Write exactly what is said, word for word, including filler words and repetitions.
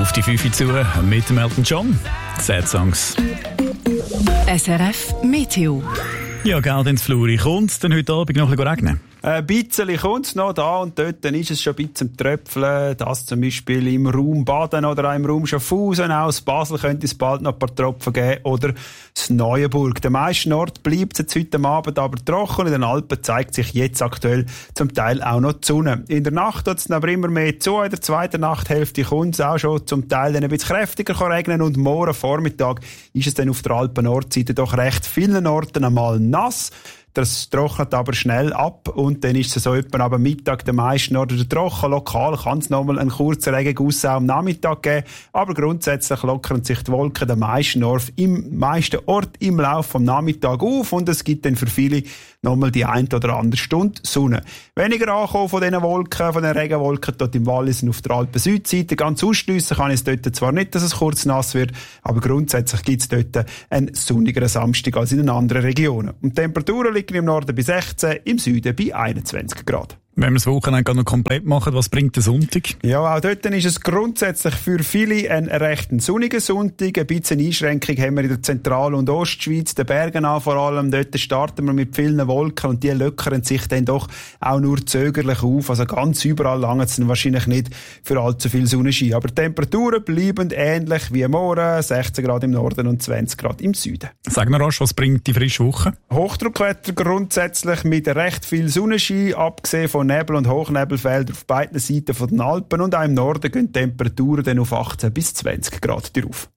Auf die fünf zu mit dem Elton John. Sad Songs. S R F Meteo. Ja, Geld ins Fluri. Kommt es denn heute Abend noch ein bisschen regnen? Ein bisschen kommt es noch da und dort, dann ist es schon ein bisschen am Tröpfeln. Das zum Beispiel im Raum Baden oder auch im Raum Schaffhausen. Auch aus Basel könnte es bald noch ein paar Tropfen geben. Oder das Neuenburg. Der meisten Ort bleibt es heute Abend aber trocken. In den Alpen zeigt sich jetzt aktuell zum Teil auch noch die Sonne. In der Nacht wird es aber immer mehr zu. In der zweiten Nachthälfte kommt es auch schon zum Teil dann ein bisschen kräftiger regnen. Und morgen Vormittag ist es dann auf der Alpen-Nordseite doch recht vielen Orten einmal nass. Das trocknet aber schnell ab und dann ist es so etwa am Mittag der meisten oder der trocken. Lokal kann es nochmal einen kurzen Regenguss auch am Nachmittag geben, aber grundsätzlich lockern sich die Wolken der meisten Ort im meisten Ort im Laufe vom Nachmittag auf und es gibt dann für viele nochmal die ein oder andere Stunde Sonne. Weniger ankommen von diesen Wolken, von den Regenwolken dort im Wallis und auf der Alpen-Südseite. Ganz ausschliessen kann ich es dort zwar nicht, dass es kurz nass wird, aber grundsätzlich gibt es dort einen sonnigeren Samstag als in den anderen Regionen. Und die Temperaturen liegen im Norden bei sechzehn, im Süden bei einundzwanzig Grad. Wenn wir das Wochenende noch komplett machen, was bringt der Sonntag? Ja, auch dort ist es grundsätzlich für viele ein recht sonniger Sonntag. Ein bisschen Einschränkung haben wir in der Zentral- und Ostschweiz, den Bergen an vor allem. Dort starten wir mit vielen Wolken und die lockern sich dann doch auch nur zögerlich auf. Also ganz überall lange es dann wahrscheinlich nicht für allzu viel Sonnenschein. Aber die Temperaturen bleiben ähnlich wie morgen, sechzehn Grad im Norden und zwanzig Grad im Süden. Sag noch rasch, was bringt die frische Woche? Hochdruckwetter grundsätzlich mit recht viel Sonnenschein, abgesehen von Nebel- und Hochnebelfelder auf beiden Seiten von den Alpen und auch im Norden gehen die Temperaturen dann auf achtzehn bis zwanzig Grad drauf.